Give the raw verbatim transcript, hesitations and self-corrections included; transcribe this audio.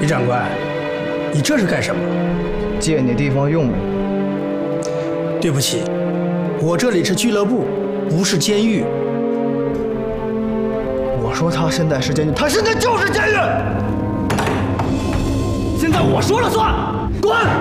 李长官，你这是干什么？ 借你地方用。 对不起，我这里是俱乐部，不是监狱。 我说他现在是监狱，他现在就是监狱。现在我说了算，滚！